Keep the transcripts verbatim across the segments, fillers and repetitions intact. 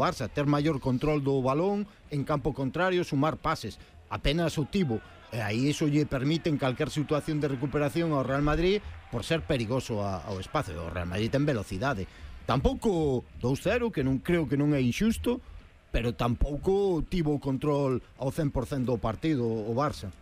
Barça, ter maior control do balón en campo contrario, sumar pases. Apenas o tivo, e aí iso lle permite en calquer situación de recuperación ao Real Madrid por ser perigoso ao espacio. O Real Madrid ten velocidade. Tampouco dous cero, que non creo que non é injusto, pero tampouco tivo o control ao cen por cento do partido o Barça.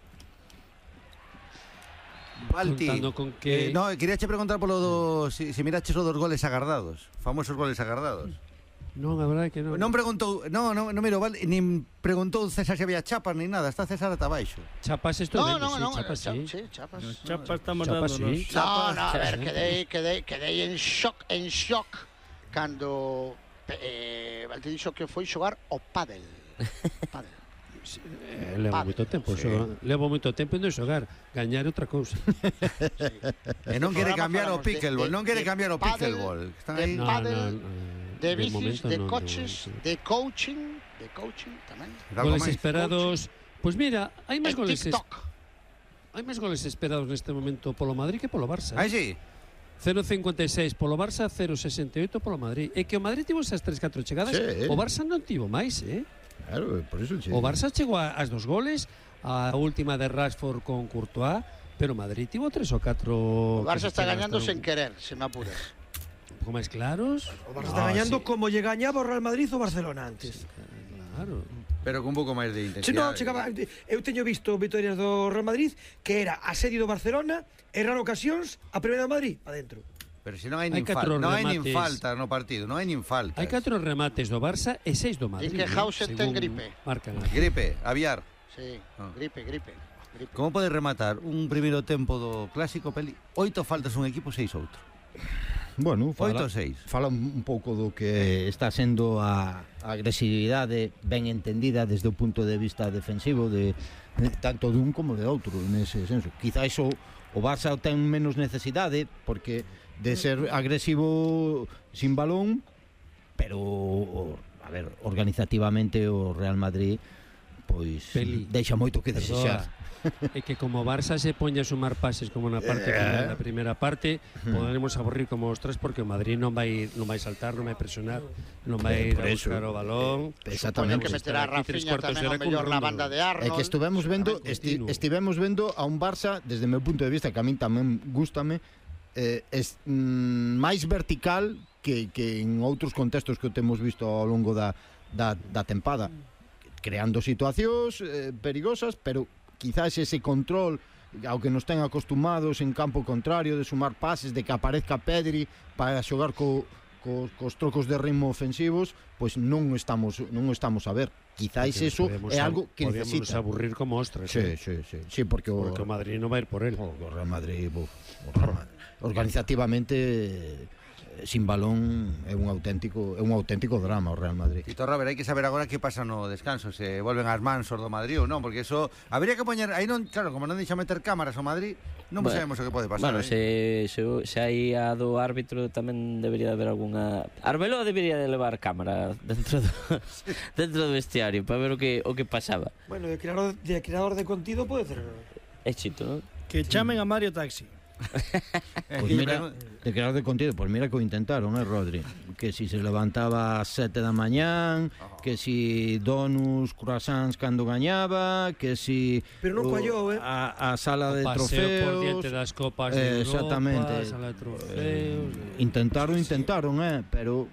Balti, con que... eh, no, quería che preguntar polo do, si, si miraches o dos goles agardados, famosos goles agardados. Non, a verdade que non. Non preguntou, non, non, non miro, Balti, nin preguntou César se había chapas ni nada, está César ata baixo. Chapas esto No, vendo, no, sí, no, chapas, cha- sí. sí, chapas. Los chapas estamos Chapas, dándonos. sí. No, no, a ver, sí. quedei, quedei, quedei en shock, en shock cando eh, Valti dixo que foi xogar o pádel. Pádel. Eh, levo Pádel. moito tempo, Sí. xogar. Levo moito tempo indo xogar, gañar outra cousa. Sí. E non quere programa cambiar o falamos de- pickleball, de- non quere de cambiar o pádel, pickleball. Están de aí. No, pádel, no, no, De bicis, momento de non, coches, non, sí. de coaching, de coaching tamén. Algo Goles máis? esperados. Pois pues mira, hai máis En goles es... TikTok. hai máis goles esperados neste momento polo Madrid que polo Barça. Aí sí. cero cincuenta e seis polo Barça, cero sesenta e oito polo Madrid. E que o Madrid tivo esas tres catro chegadas, Sí. o Barça non tivo máis, eh? Claro, por iso che... O Barça chegou a- ás dos goles, a última de Rashford con Courtois, pero o Madrid tivo tres ou catro... O Barça está chegadas gañando tan- sen querer, se me apuras. Un pouco máis claros. O Barça está Ah, gañando sí. como lle gañaba o Real Madrid o Barcelona antes. Claro. Pero con un pouco máis de Se non, intensidade. chegaba, eu teño visto vitorias do Real Madrid que era asedio do Barcelona, errar ocasións, a primeira do Madrid, adentro. Pero se non hai Hai nin catro falta, non hai nin remates. falta no partido, non hai nin falta. Hai catro remates do Barça e seis do Madrid. Din que eh, Hausen ten según gripe. Marcan. Gripe, aviar. Sí, Ah. gripe, gripe. gripe. Como pode rematar un primeiro tempo do clásico peli? Oito faltas un equipo, seis outro. Bueno, fala, Oito seis. fala un pouco do que está sendo a agresividade ben entendida desde o punto de vista defensivo de, de tanto dun como de outro nese senso. Quizá iso o Barça ten menos necesidade porque de ser agresivo sin balón, pero a ver, organizativamente o Real Madrid pois Peli. deixa moito que desexar. E que como Barça se poña a sumar pases como na parte final da primeira parte, poderemos aburrir como os tres porque o Madrid non vai non vai saltar, non vai presionar, non vai ir Por a eso. buscar o balón. Eh, exactamente. Supoño que meterá a Rafinha tamén ao mellor na banda de Arnold. É que estivemos vendo, Tamén esti, continuo. estivemos vendo a un Barça desde o meu punto de vista que a min tamén gústame, eh, es, mm, máis vertical que, que en outros contextos que temos visto ao longo da, da, da tempada, creando situacións eh, perigosas, pero quizás ese control ao que nos ten acostumados en campo contrario de sumar pases, de que aparezca Pedri para xogar co, co, cos trocos de ritmo ofensivos, pois non estamos non estamos a ver. Quizás Porque eso podemos é ab- algo que podemos necesita. aburrir como ostras. Sí, eh. sí, sí, sí, porque o, Porque o Madrid non vai ir por él. o Real Madrid, buf, o Real Madrid organizativamente eh, sin balón é un auténtico é un auténtico drama o Real Madrid. Tito Robert, hai que saber agora que pasa no descanso, se volven as mans os do Madrid ou non, porque eso habría que poñer, aí non, claro, como non deixa meter cámaras ao Madrid, non Bueno, sabemos o que pode pasar. Bueno, eh. se, se, se hai a do árbitro tamén debería haber algunha... Arbeloa debería de levar cámara dentro do, dentro do vestiario para ver o que o que pasaba. Bueno, de creador de, creador de contido pode ser. Éxito, non? Que chamen a Mario Taxi. Pois mira, de crear de contido, pois mira que o intentaron, eh, Rodri, que si se levantaba ás sete da mañán, que si donuts, croissants cando gañaba, que si Pero non o- coallou, eh. a, a sala de Paseo trofeos, por diante das copas eh, de Europa, exactamente. sala de trofeos. intentaron, intentaron, eh, pero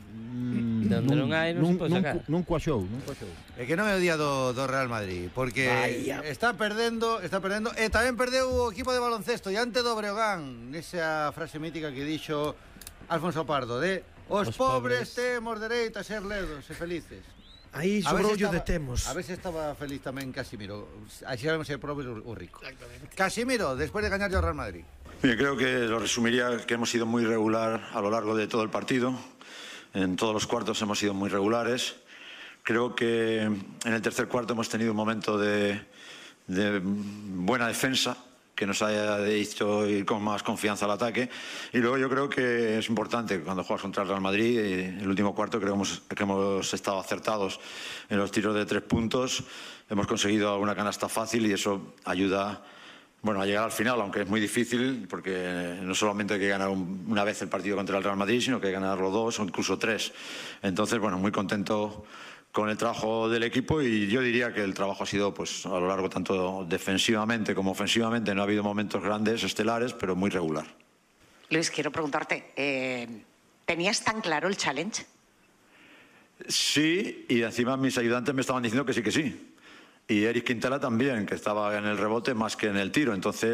mm, Donde non hai, non se pode non, sacar. non coaxou, non coaxou. É que non é o día do, do Real Madrid, porque Vaya. está perdendo, está perdendo, e tamén perdeu o equipo de baloncesto diante do Breogán, nesa frase mítica que dixo Alfonso Pardo de os, Os pobres, pobres. temos dereito a ser ledos e felices. Aí A ver sobrou se de estaba- temos. A ver se estaba feliz tamén Casimiro. Así sabemos ser pobre o rico. Casimiro, después de ganar yo al Real Madrid. Bien, creo que lo resumiría que hemos sido muy regular a lo largo de todo el partido. En todos los cuartos hemos sido muy regulares. Creo que en el tercer cuarto hemos tenido un momento de, de buena defensa que nos haya hecho ir con más confianza al ataque. Y luego yo creo que es importante cuando juegas contra el Real Madrid, el último cuarto creo que hemos, que hemos estado acertados en los tiros de tres puntos. Hemos conseguido alguna canasta fácil y eso ayuda Bueno, a llegar al final, aunque es muy difícil, porque no solamente hay que ganar un, una vez el partido contra el Real Madrid, sino que hay que ganarlo dos o incluso tres. Entonces, bueno, muy contento con el trabajo del equipo y yo diría que el trabajo ha sido, pues, a lo largo tanto defensivamente como ofensivamente. No ha habido momentos grandes, estelares, pero muy regular. Luis, quiero preguntarte, eh, ¿tenías tan claro el challenge? Sí, y encima mis ayudantes me estaban diciendo que sí, que sí. Y Eric Quintela también, que estaba en el rebote más que en el tiro. Entonces